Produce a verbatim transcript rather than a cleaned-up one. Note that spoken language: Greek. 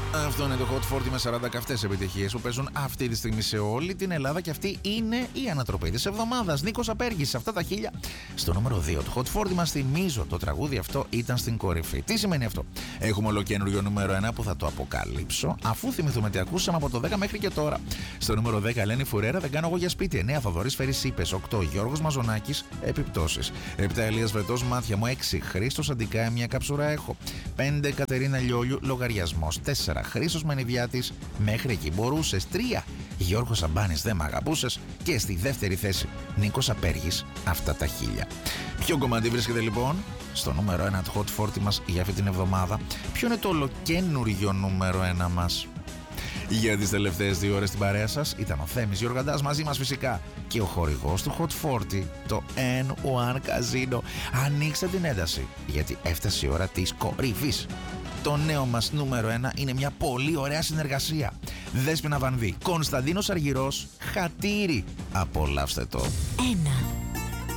Αυτό είναι το Hot σαράντα με σαράντα καυτές επιτυχίες που παίζουν αυτή τη στιγμή σε όλη την Ελλάδα και αυτή είναι η ανατροπή της εβδομάδας. Νίκος Απέργης, αυτά τα χίλια στο νούμερο δύο του Hot σαράντα. Μας θυμίζω, το τραγούδι αυτό ήταν στην κορυφή. Τι σημαίνει αυτό? Έχουμε ολοκένουργιο νούμερο ένα που θα το αποκαλύψω αφού θυμηθούμε τι ακούσαμε από το δέκα μέχρι και τώρα. Στο νούμερο δέκα, Ελένη Φουρέρα, Δεν κάνω εγώ για σπίτι. εννέα, Θοδωρής Φέρης Είπες. οκτώ, Γιώργος Μαζονάκης, Επιπτώσεις. επτά, Ελίας Βρετός, Μάτια μου. έξι, Χρήστος Αντικάη, Μια καψούρα έχω. πέντε, Κατερίνα Λιόλιου, Λογαριασμός. τέσσερα, Χρήστος Μενιδιάτης, Μέχρι εκεί μπορούσες. τρία, Γιώργος Σαμπάνης, Δεν μ' αγαπούσες. Και στη δεύτερη θέση, Νίκος Απέργης, Αυτά τα χίλια. Ποιο κομμάτι βρίσκεται λοιπόν στο νούμερο ένα του Hot σαράντα μας για αυτή την εβδομάδα? Ποιο είναι το ολοκένουργιο νούμερο ένα μας? Για τις τελευταίες δύο ώρες στην παρέα σας ήταν ο Θέμης Γιοργαντάς, μαζί μας φυσικά και ο χορηγός του Hot σαράντα, το N ένα Casino. Ανοίξτε την ένταση, γιατί έφτασε η ώρα της κορυφής. Το νέο μας νούμερο ένα είναι μια πολύ ωραία συνεργασία. Δέσποινα Βανδύ, Κωνσταντίνος Αργυρός, Χατήρι. Απολαύστε το. Ένα.